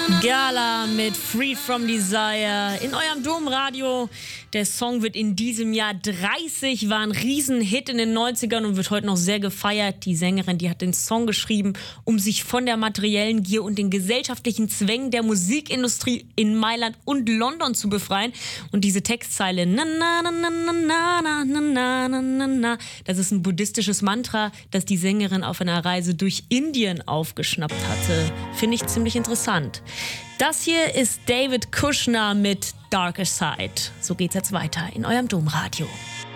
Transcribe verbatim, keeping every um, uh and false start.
Gala mit Free From Desire in eurem Domradio. Der Song wird in diesem Jahr dreißig, war ein Riesenhit in den neunzigern und wird heute noch sehr gefeiert. Die Sängerin, die hat den Song geschrieben, um sich von der materiellen Gier und den gesellschaftlichen Zwängen der Musikindustrie in Mailand und London zu befreien. Und diese Textzeile, na na na na na na na na na na, das ist ein buddhistisches Mantra, das die Sängerin auf einer Reise durch Indien aufgeschnappt hatte. Finde ich ziemlich interessant. Das hier ist David Kushner mit Darker Side. So geht's jetzt weiter in eurem Domradio.